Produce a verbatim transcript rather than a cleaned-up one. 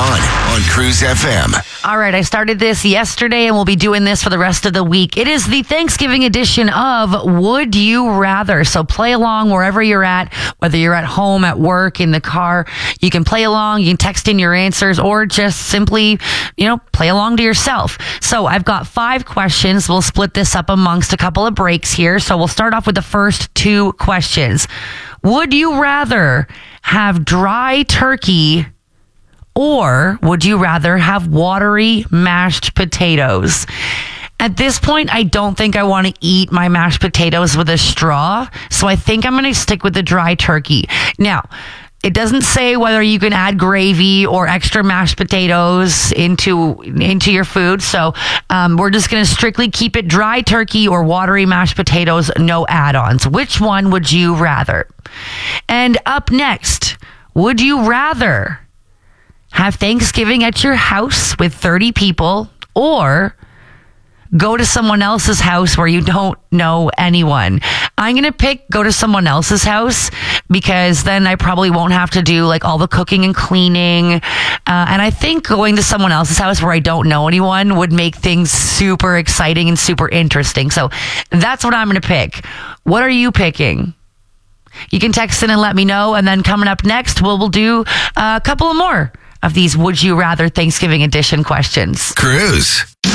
on on Cruise F M. All right, I started this yesterday and we'll be doing this for the rest of the week. It is the Thanksgiving edition of Would You Rather. So play along wherever you're at, whether you're at home, at work, in the car. You can play along, you can text in your answers, or just simply, you know, play along to yourself. So I've got five questions. We'll split this up amongst a couple of breaks here. So we'll start off with the first two questions. Would you rather have dry turkey, or would you rather have watery mashed potatoes? At this point, I don't think I want to eat my mashed potatoes with a straw, so I think I'm going to stick with the dry turkey. Now, it doesn't say whether you can add gravy or extra mashed potatoes into into your food, so um, we're just going to strictly keep it dry turkey or watery mashed potatoes, no add-ons. Which one would you rather? And up next, would you rather have Thanksgiving at your house with thirty people, or go to someone else's house where you don't know anyone? I'm going to pick go to someone else's house, because then I probably won't have to do like all the cooking and cleaning. Uh, and I think going to someone else's house where I don't know anyone would make things super exciting and super interesting. So that's what I'm going to pick. What are you picking? You can text in and let me know. And then coming up next, we'll, we'll do a couple of more of these Would You Rather Thanksgiving edition questions. Cruise.